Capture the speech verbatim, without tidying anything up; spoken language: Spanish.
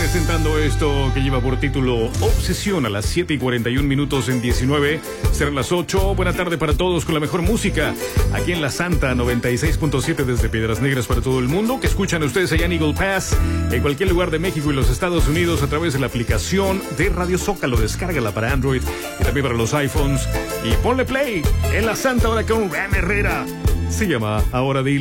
presentando esto que lleva por título Obsesión a las siete y cuarenta y un minutos en diecinueve. Serán las ocho. Buena tarde para todos con la mejor música. Aquí en La Santa noventa y seis punto siete desde Piedras Negras para todo el mundo. Que escuchan ustedes allá en Eagle Pass, en cualquier lugar de México y los Estados Unidos a través de la aplicación de Radio Zócalo. Descárgala para Android y también para los iPhones. Y ponle play en La Santa ahora con Ram Herrera. Se llama Ahora Dile.